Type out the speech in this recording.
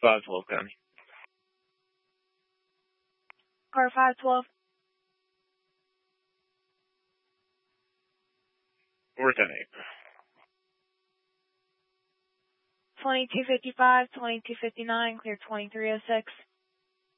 512 County. Car 512. 410-8. 2255, 2259, clear 2306.